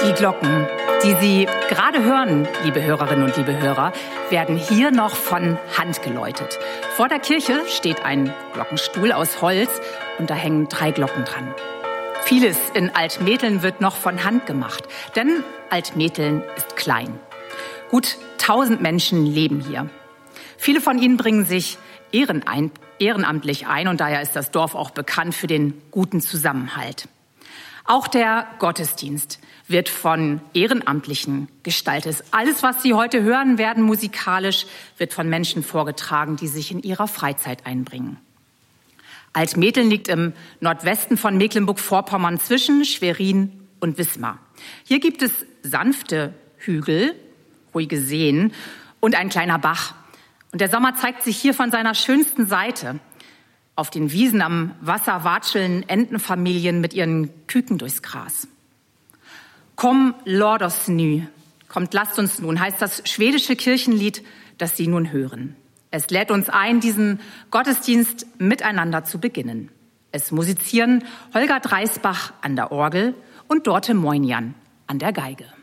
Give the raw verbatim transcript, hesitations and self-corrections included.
Die Glocken, die Sie gerade hören, liebe Hörerinnen und liebe Hörer, werden hier noch von Hand geläutet. Vor der Kirche steht ein Glockenstuhl aus Holz und da hängen drei Glocken dran. Vieles in Altmetteln wird noch von Hand gemacht, denn Altmetteln ist klein. Gut tausend Menschen leben hier. Viele von ihnen bringen sich ehrenein, ehrenamtlich ein und daher ist das Dorf auch bekannt für den guten Zusammenhalt. Auch der Gottesdienst wird von Ehrenamtlichen gestaltet. Alles, was Sie heute hören werden musikalisch, wird von Menschen vorgetragen, die sich in ihrer Freizeit einbringen. Altmetteln liegt im Nordwesten von Mecklenburg-Vorpommern zwischen Schwerin und Wismar. Hier gibt es sanfte Hügel, ruhige Seen und ein kleiner Bach. Und der Sommer zeigt sich hier von seiner schönsten Seite. Auf den Wiesen am Wasser watscheln Entenfamilien mit ihren Küken durchs Gras. Komm, låt oss nu, kommt, lasst uns nun, heißt das schwedische Kirchenlied, das Sie nun hören. Es lädt uns ein, diesen Gottesdienst miteinander zu beginnen. Es musizieren Holger Dreisbach an der Orgel und Dorte Moinian an der Geige.